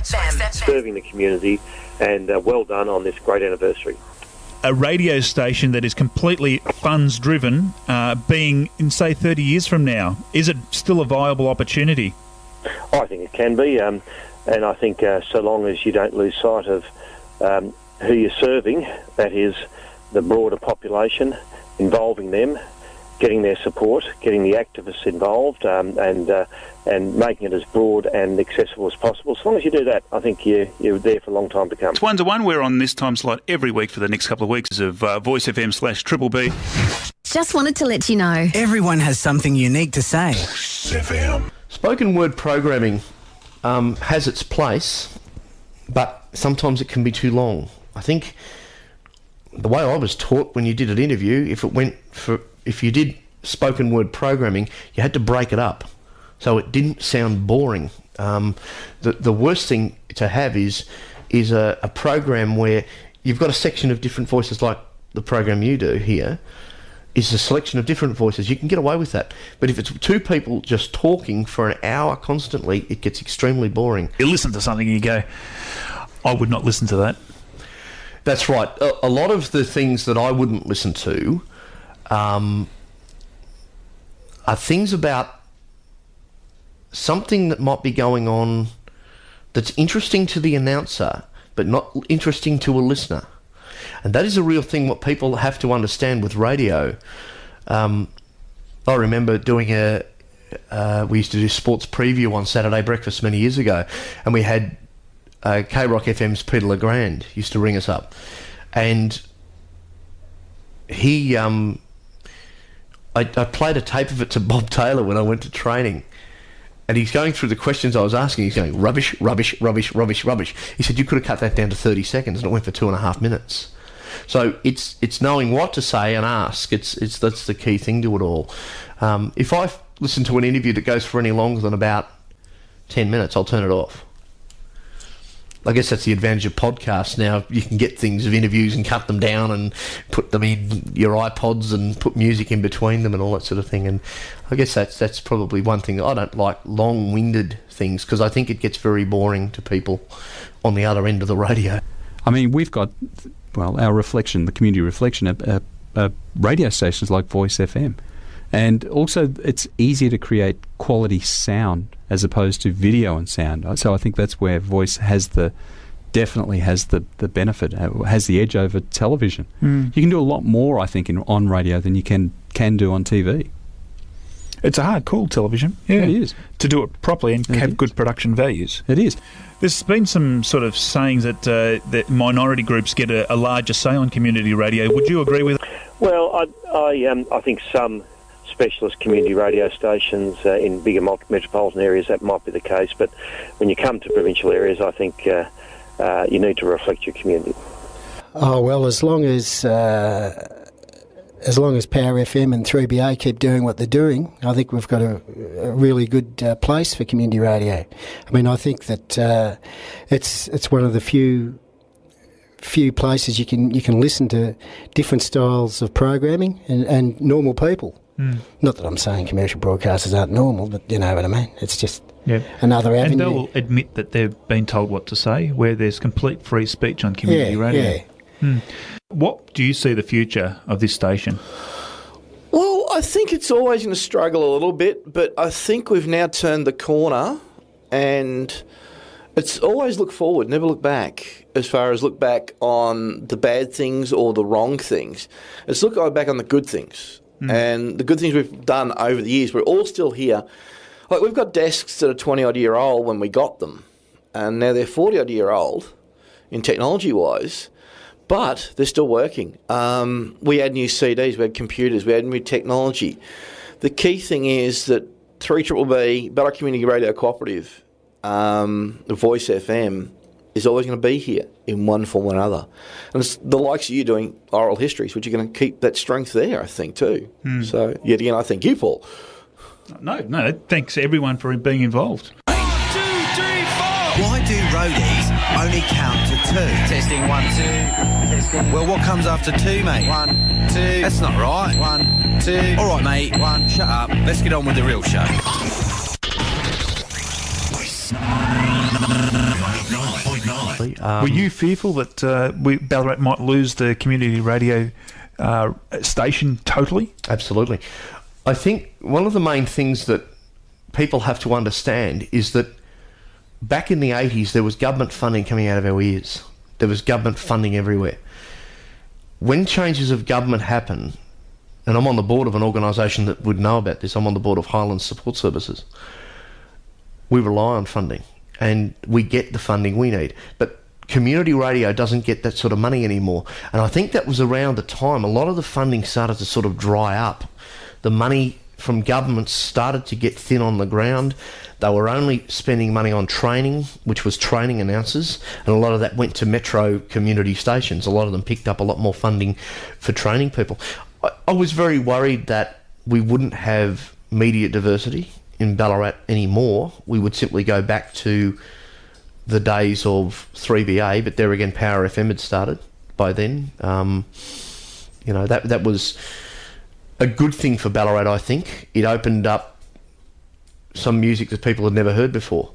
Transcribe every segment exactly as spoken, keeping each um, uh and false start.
serving the community, and uh, well done on this great anniversary. A radio station that is completely funds-driven, uh, being in, say, thirty years from now, is it still a viable opportunity? I think it can be, um, and I think uh, so long as you don't lose sight of um, who you're serving, that is the broader population, involving them, getting their support, getting the activists involved, um, and uh, and making it as broad and accessible as possible. As long as you do that, I think you're, you're there for a long time to come. It's one to one. We're on this time slot every week for the next couple of weeks of uh, Voice F M slash Triple B. Just wanted to let you know. Everyone has something unique to say. Voice F M. Spoken word programming um, has its place, but sometimes it can be too long. I think the way I was taught when you did an interview, if it went for if you did spoken word programming, you had to break it up so it didn't sound boring. Um, the the worst thing to have is is a, a program where you've got a section of different voices, like the program you do here is a selection of different voices. You can get away with that. But if it's two people just talking for an hour constantly, it gets extremely boring. You listen to something and you go, I would not listen to that. That's right. A, a lot of the things that I wouldn't listen to um, are things about something that might be going on that's interesting to the announcer, but not interesting to a listener. And that is a real thing, what people have to understand with radio. Um, I remember doing a... Uh, we used to do sports preview on Saturday breakfast many years ago, and we had uh, K-Rock F M's Peter Legrand used to ring us up. And he... Um, I, I played a tape of it to Bob Taylor when I went to training. And he's going through the questions I was asking. He's going, rubbish, rubbish, rubbish, rubbish, rubbish. He said, you could have cut that down to thirty seconds, and it went for two and a half minutes. So it's it's knowing what to say and ask. It's it's that's the key thing to it all. Um, if I listen to an interview that goes for any longer than about ten minutes, I'll turn it off. I guess that's the advantage of podcasts now. You can get things of interviews and cut them down and put them in your iPods and put music in between them and all that sort of thing. And I guess that's that's probably one thing. I don't like long-winded things because I think it gets very boring to people on the other end of the radio. I mean, we've got, well, our reflection, the community reflection, uh, uh, radio stations like Voice F M. And also, it's easier to create quality sound as opposed to video and sound. So I think that's where voice has the, definitely has the, the benefit, has the edge over television. Mm. You can do a lot more, I think, in, on radio than you can can do on T V. It's a hard call, television. Yeah, it is. To do it properly and it have is. good production values. It is. There's been some sort of sayings that uh, that minority groups get a, a larger say on community radio. Would you agree with that? Well, I I, um, I think some specialist community radio stations uh, in bigger metropolitan areas, that might be the case. But when you come to provincial areas, I think uh, uh, you need to reflect your community. Oh, well, as long as... Uh As long as Power F M and three B A keep doing what they're doing, I think we've got a, a really good uh, place for community radio. I mean, I think that uh, it's it's one of the few few places you can you can listen to different styles of programming and, and normal people. Mm. Not that I'm saying commercial broadcasters aren't normal, but you know what I mean. It's just yeah. another avenue. And they'll admit that they've been told what to say, where there's complete free speech on community yeah, radio. Yeah. Hmm. What do you see the future of this station? Well, I think it's always going to struggle a little bit, but I think we've now turned the corner, and it's always look forward, never look back, as far as look back on the bad things or the wrong things. It's look back on the good things, mm. and the good things we've done over the years. We're all still here. Like, we've got desks that are twenty-odd year old when we got them, and now they're forty-odd year old in technology-wise. But they're still working. Um, we had new C Ds, we had computers, we had new technology. The key thing is that three B B B, Ballarat Community Radio Cooperative, um, the Voice F M, is always going to be here in one form or another. And it's the likes of you doing oral histories, which are going to keep that strength there, I think, too. Mm. So, yet again, I thank you, Paul. No, no, thanks everyone for being involved. Why do roadies only count to two? Testing one, two. Testing. Well, what comes after two, mate? One, two. That's not right. One, two. All right, mate. One. Shut up. Let's get on with the real show. absolutely. Um, Were you fearful that uh, we, Ballarat might lose the community radio uh, station totally? Absolutely. I think one of the main things that people have to understand is that back in the eighties, there was government funding coming out of our ears. There was government funding everywhere. When changes of government happen, and I'm on the board of an organisation that would know about this, I'm on the board of Highlands Support Services, we rely on funding and we get the funding we need. But community radio doesn't get that sort of money anymore. And I think that was around the time a lot of the funding started to sort of dry up. The money from governments started to get thin on the ground. They were only spending money on training, which was training announcers, and a lot of that went to metro community stations. A lot of them picked up a lot more funding for training people. I, I was very worried that we wouldn't have media diversity in Ballarat anymore. We would simply go back to the days of three B A, but there again, Power F M had started by then. Um, you know, that that was a good thing for Ballarat, I think. It opened up some music that people had never heard before,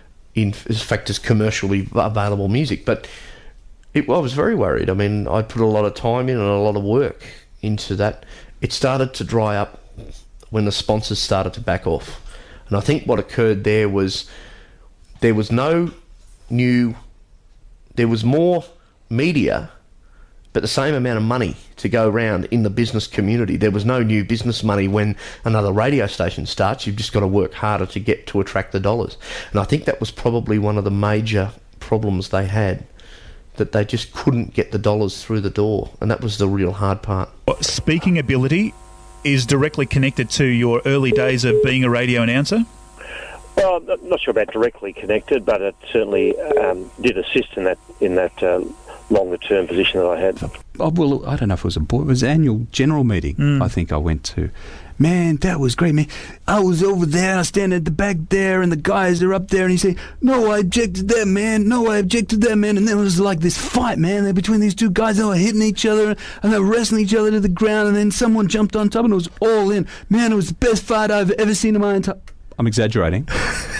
in fact, as commercially available music. But it, I was very worried. I mean, I put a lot of time in and a lot of work into that. It started to dry up when the sponsors started to back off. And I think what occurred there was there was no new... There was more media, but the same amount of money to go around in the business community. There was no new business money when another radio station starts. You've just got to work harder to get to attract the dollars. And I think that was probably one of the major problems they had, that they just couldn't get the dollars through the door. And that was the real hard part. Speaking ability is directly connected to your early days of being a radio announcer? Well, I'm not sure about directly connected, but it certainly um, did assist in that in that uh, longer-term position that I had. Oh, well, I don't know if it was a board. It was an annual general meeting, mm. I think I went to. Man, that was great, man. I was over there, I was standing at the back there, and the guys are up there, and he said, no, I object to that, man. No, I object to that, man. And there was like this fight, man, there between these two guys. They were hitting each other, and they were wrestling each other to the ground, and then someone jumped on top, and it was all in. Man, it was the best fight I've ever seen in my entire... I'm exaggerating.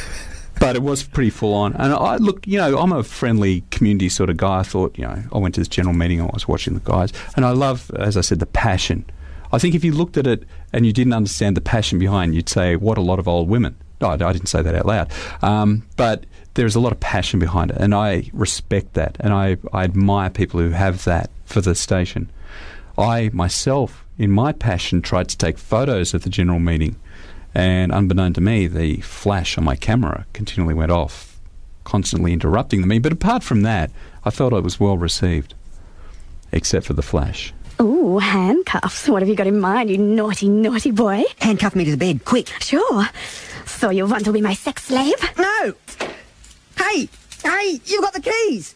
But it was pretty full on. And I look, you know, I'm a friendly community sort of guy. I thought, you know, I went to this general meeting, I was watching the guys, and I love, as I said, the passion. I think if you looked at it and you didn't understand the passion behind, you'd say, what a lot of old women. No, I didn't say that out loud. Um, but there's a lot of passion behind it, and I respect that, and I, I admire people who have that for the station. I, myself, in my passion, tried to take photos of the general meeting, and unbeknown to me, the flash on my camera continually went off, constantly interrupting me. But apart from that, I felt I was well received, except for the flash. Ooh, handcuffs. What have you got in mind, you naughty, naughty boy? Handcuff me to the bed, quick. Sure. So you want to be my sex slave? No! Hey! Hey! You've got the keys!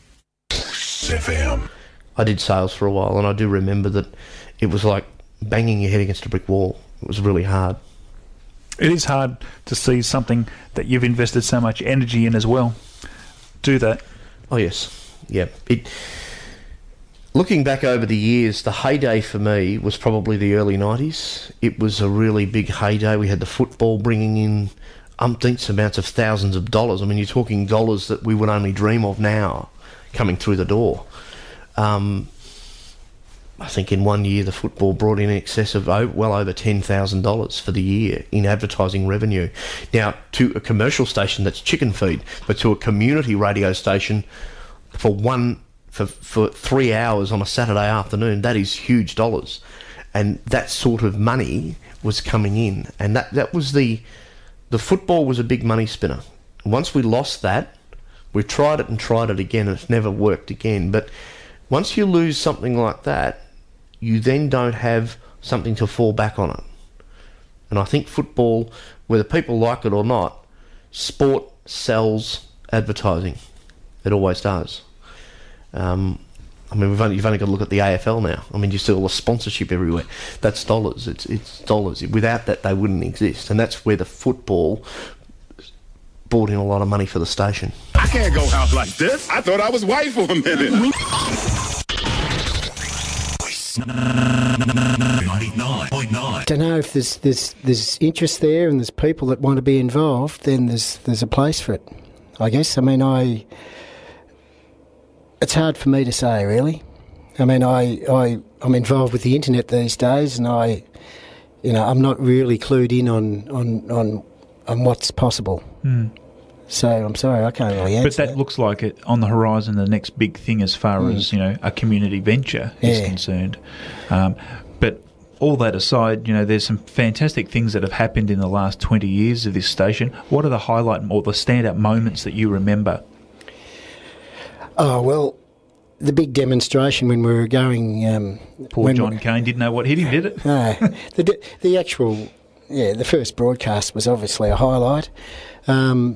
F M. I did sales for a while, and I do remember that it was like banging your head against a brick wall. It was really hard. It is hard to see something that you've invested so much energy in as well do that. Oh, yes. Yeah. It... Looking back over the years, the heyday for me was probably the early nineties. It was a really big heyday. We had the football bringing in umpteenth amounts of thousands of dollars. I mean, you're talking dollars that we would only dream of now coming through the door. Um, I think in one year the football brought in excess of over, well over ten thousand dollars for the year in advertising revenue. Now, to a commercial station, that's chicken feed, but to a community radio station for one... For, for three hours on a Saturday afternoon, that is huge dollars. And that sort of money was coming in. And that, that was the... The football was a big money spinner. Once we lost that, we tried it and tried it again, and it's never worked again. But once you lose something like that, you then don't have something to fall back on it. And I think football, whether people like it or not, sport sells advertising. It always does. Um, I mean, we've only, you've only got to look at the A F L now. I mean, you see all the sponsorship everywhere. That's dollars. It's it's dollars. Without that, they wouldn't exist. And that's where the football brought in a lot of money for the station. I can't go out like this. I thought I was white for a minute. ninety-nine point nine. I don't know if there's there's there's interest there and there's people that want to be involved. Then there's there's a place for it, I guess. I mean, I. it's hard for me to say, really. I mean, I, I, I'm involved with the internet these days, and I, you know, I'm not really clued in on, on, on, on what's possible. Mm. So I'm sorry, I can't really answer. But that, that looks like it on the horizon, the next big thing as far mm. as, you know, a community venture is yeah. concerned. Um, but all that aside, you know, there's some fantastic things that have happened in the last twenty years of this station. What are the highlight or the standout moments that you remember? Oh, well, the big demonstration when we were going... Um, Poor John Cain didn't know what hit him, did it? No. the, the actual... Yeah, the first broadcast was obviously a highlight. Um,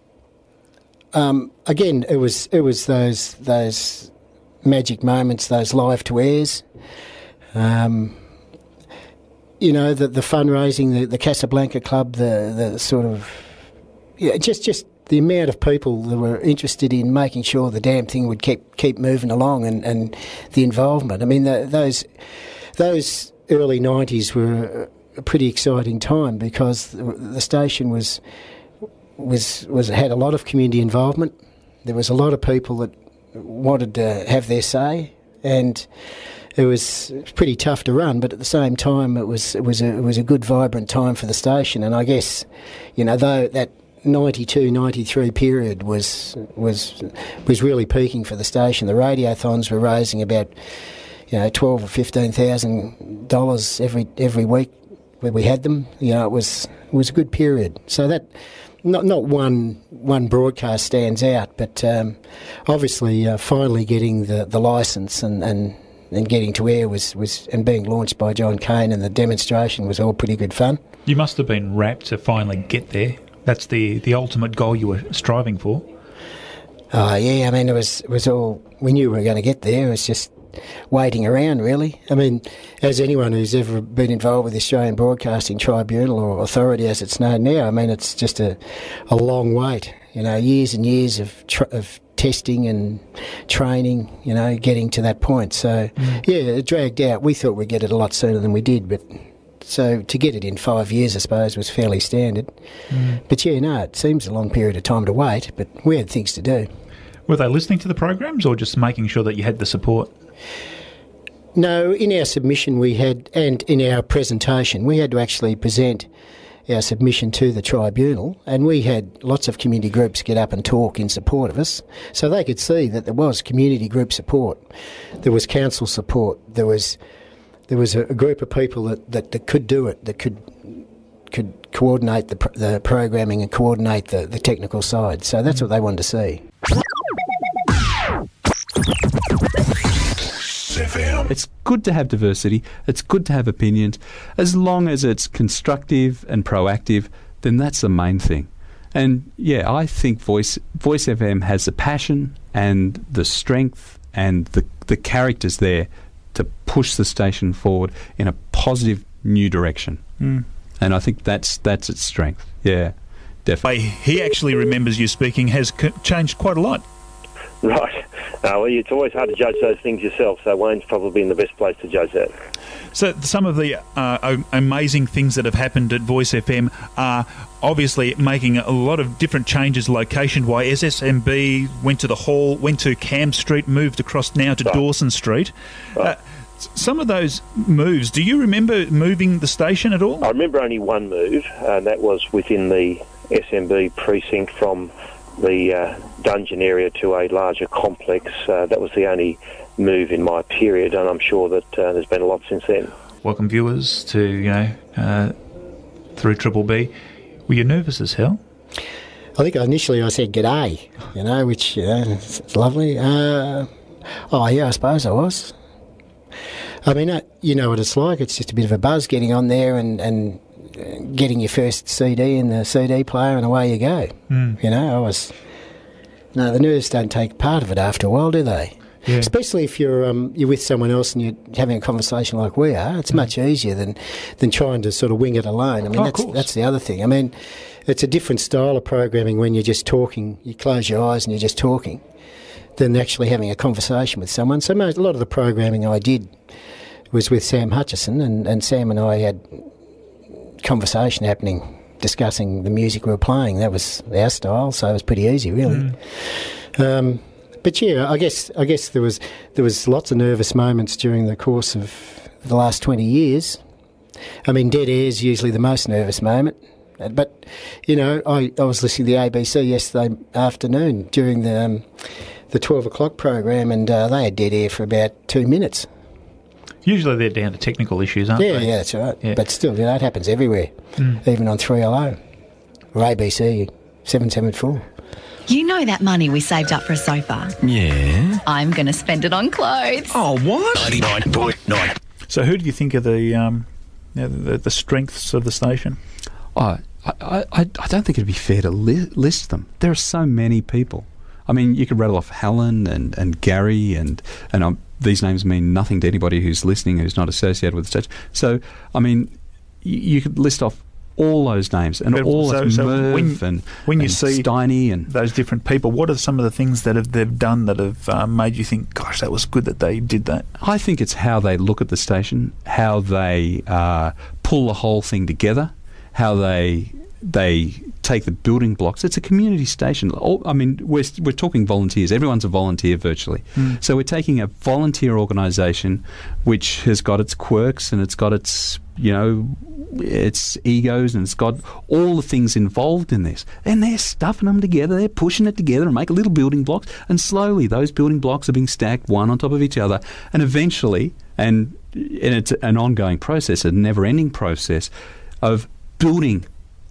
um, again, it was it was those those magic moments, those live to airs. Um, you know, the the fundraising, the, the Casablanca Club, the the sort of yeah, just just the amount of people that were interested in making sure the damn thing would keep keep moving along, and, and the involvement. I mean, the, those those early nineties were a pretty exciting time because the, the station was was was had a lot of community involvement. There was a lot of people that wanted to have their say, and it was pretty tough to run. But at the same time, it was it was a, it was a good, vibrant time for the station. And I guess, you know, though that ninety-two, ninety-three period was was was really peaking for the station. The radiothons were raising about, you know, twelve or fifteen thousand dollars every every week where we had them. You know, it was it was a good period. So that not not one one broadcast stands out, but um, obviously uh, finally getting the, the licence and, and, and getting to air was, was and being launched by John Cain, and the demonstration was all pretty good fun. You must have been rapt to finally get there. That's the, the ultimate goal you were striving for. Oh, yeah, I mean, it was it was all... We knew we were going to get there. It was just waiting around, really. I mean, as anyone who's ever been involved with the Australian Broadcasting Tribunal, or Authority as it's known now, I mean, it's just a, a long wait. You know, years and years of tr- of testing and training, you know, getting to that point. So, mm. yeah, it dragged out. We thought we'd get it a lot sooner than we did, but... So to get it in five years, I suppose, was fairly standard. Mm. But yeah, no, it seems a long period of time to wait, but we had things to do. Were they listening to the programs or just making sure that you had the support? No, in our submission we had, and in our presentation, we had to actually present our submission to the tribunal, and we had lots of community groups get up and talk in support of us, so they could see that there was community group support, there was council support, there was... There was a, a group of people that, that, that could do it, that could could coordinate the pr- the programming and coordinate the, the technical side. So that's what they wanted to see. It's good to have diversity. It's good to have opinions. As long as it's constructive and proactive, then that's the main thing. And yeah, I think Voice Voice F M has the passion and the strength and the the characters there to push the station forward in a positive new direction. Mm. And I think that's that's its strength. Yeah, definitely. He actually remembers you speaking has c- changed quite a lot. Right. Uh, well, it's always hard to judge those things yourself, so Wayne's probably in the best place to judge that. So some of the uh, amazing things that have happened at Voice F M are obviously making a lot of different changes location-wise. S S M B went to the Hall, went to Cam Street, moved across now to right. Dawson Street. Right. Uh, some of those moves, do you remember moving the station at all? I remember only one move, and that was within the S M B precinct from the uh, dungeon area to a larger complex. Uh, that was the only move in my period, and I'm sure that uh, there's been a lot since then. Welcome, viewers, to, you know, uh, through Triple B. Were you nervous as hell? I think initially I said g'day, you know, which, you know, it's lovely. Uh, oh, yeah, I suppose I was. I mean, uh, you know what it's like. It's just a bit of a buzz getting on there and, and getting your first C D in the C D player, and away you go. Mm. You know, I was... No, the nerves don't take part of it after a while, do they? Yeah. Especially if you're um, you're with someone else and you're having a conversation like we are. It's mm. much easier than, than trying to sort of wing it alone. I mean, oh, that's that's the other thing. I mean, it's a different style of programming when you're just talking. You close your eyes and you're just talking, than actually having a conversation with someone. So most, a lot of the programming I did was with Sam Hutchison, and, and Sam and I had conversation happening, discussing the music we were playing. That was our style, so it was pretty easy, really. Mm. Um, but yeah, I guess I guess there was there was lots of nervous moments during the course of the last twenty years. I mean, dead air is usually the most nervous moment. But, you know, I, I was listening to the A B C yesterday afternoon during the um, the twelve o'clock program, and uh, they had dead air for about two minutes. Usually they're down to technical issues, aren't yeah, they? Yeah, that's right. Yeah. But still, you know, it happens everywhere, mm. even on three L O or A B C seven seventy-four. You know that money we saved up for a sofa? Yeah. I'm going to spend it on clothes. Oh, what? ninety-nine point nine. So who do you think are the, um, you know, the, the strengths of the station? Oh, I, I, I don't think it'd be fair to li- list them. There are so many people. I mean, you could rattle off Helen and, and Gary, and, and um, these names mean nothing to anybody who's listening who's not associated with the station. So, I mean, you, you could list off all those names and but all so, of so Merv when, and when you and see Steiny and those different people, what are some of the things that have, they've done that have um, made you think, gosh, that was good that they did that? I think it's how they look at the station, how they uh, pull the whole thing together, how they they take the building blocks. It's a community station. All, I mean, we're we're talking volunteers. Everyone's a volunteer virtually. Mm. So we're taking a volunteer organisation which has got its quirks and it's got its, you know, its egos and it's got all the things involved in this. And they're stuffing them together. They're pushing it together and making little building blocks. And slowly those building blocks are being stacked one on top of each other. And eventually, and, and it's an ongoing process, a never-ending process of building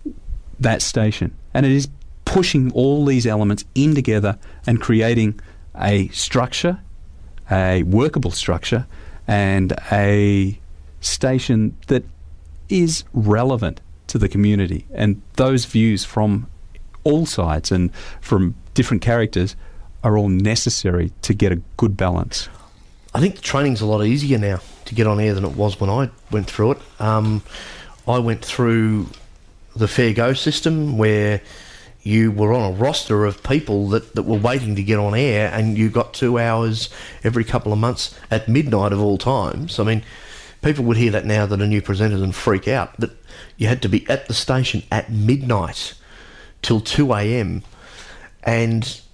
that station, and it is pushing all these elements in together and creating a structure, a workable structure, and a station that is relevant to the community. And those views from all sides and from different characters are all necessary to get a good balance. I think the training's a lot easier now to get on air than it was when I went through it. Um, I went through the Fair Go system where you were on a roster of people that, that were waiting to get on air, and you got two hours every couple of months at midnight of all times. I mean, people would hear that now that are new presenters and freak out, but you had to be at the station at midnight till two a.m. and